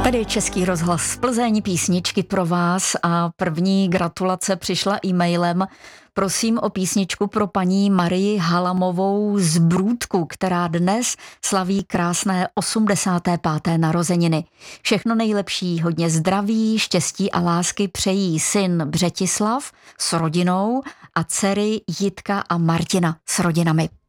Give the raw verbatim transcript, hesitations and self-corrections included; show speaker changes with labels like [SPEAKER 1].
[SPEAKER 1] Tady je Český rozhlas Plzeň, písničky pro vás a první gratulace přišla e-mailem. Prosím o písničku pro paní Marii Halamovou z Brůdku, která dnes slaví krásné osmdesáté páté narozeniny. Všechno nejlepší, hodně zdraví, štěstí a lásky přejí syn Břetislav s rodinou a dcery Jitka a Martina s rodinami.